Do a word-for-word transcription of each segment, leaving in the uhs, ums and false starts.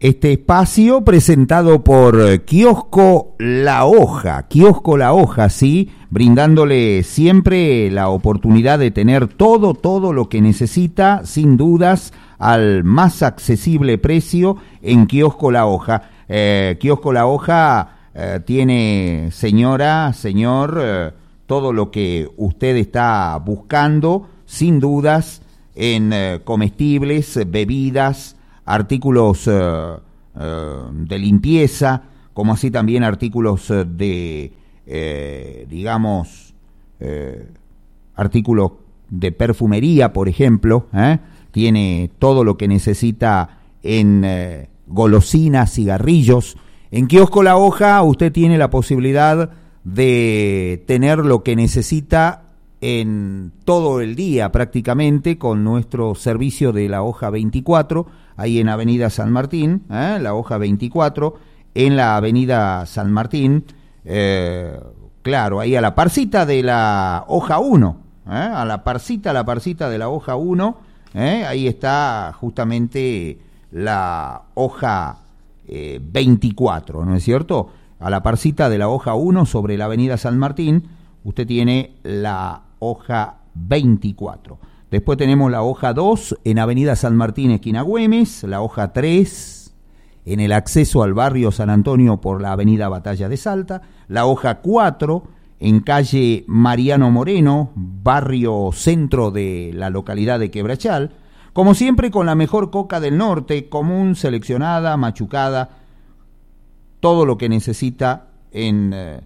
Este espacio presentado por Kiosco La Hoja, Kiosco La Hoja, sí, brindándole siempre la oportunidad de tener todo, todo lo que necesita, sin dudas, al más accesible precio en Kiosco La Hoja. Eh, Kiosco La Hoja eh, tiene, señora, señor, eh, todo lo que usted está buscando, sin dudas, en eh, comestibles, bebidas, artículos eh, eh, de limpieza, como así también artículos eh, de, eh, digamos, eh, artículos de perfumería, por ejemplo, ¿eh? Tiene todo lo que necesita en eh, golosinas, cigarrillos. En Kiosco La Hoja usted tiene la posibilidad de tener lo que necesita en todo el día prácticamente con nuestro servicio de La Hoja veinticuatro, ahí en Avenida San Martín, ¿eh? La Hoja veinticuatro, en la Avenida San Martín, eh, claro, ahí a la parcita de la Hoja uno, ¿eh? a la parcita, a la parcita de la Hoja uno, ¿eh? Ahí está justamente la Hoja eh, veinticuatro, ¿no es cierto? A la parcita de la Hoja uno sobre la Avenida San Martín, usted tiene la Hoja veinticuatro. Después tenemos la Hoja dos en Avenida San Martín, esquina Güemes, la Hoja tres en el acceso al barrio San Antonio por la Avenida Batalla de Salta, la Hoja cuatro en calle Mariano Moreno, barrio centro de la localidad de Quebrachal, como siempre con la mejor coca del norte, común, seleccionada, machucada, todo lo que necesita en eh,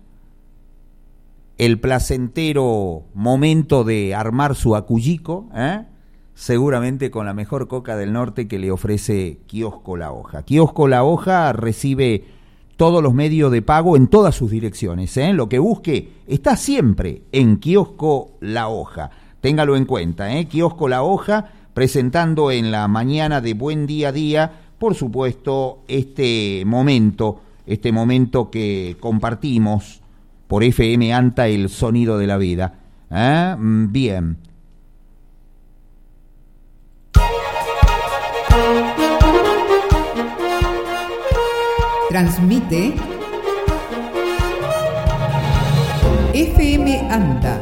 el placentero momento de armar su acullico, ¿eh? seguramente con la mejor coca del norte que le ofrece Kiosco La Hoja. Kiosco La Hoja recibe todos los medios de pago en todas sus direcciones, ¿eh? Lo que busque está siempre en Kiosco La Hoja. Téngalo en cuenta, ¿eh? Kiosco La Hoja, presentando en la mañana de Buen Día a Día, por supuesto, este momento, este momento que compartimos por F M ANTA, el sonido de la vida. ¿Eh? Bien. Transmite F M ANTA.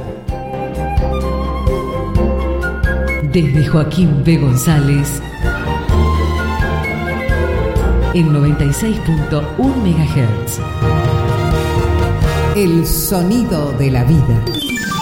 Desde Joaquín B. González, en noventa y seis punto uno megahertz. El sonido de la vida.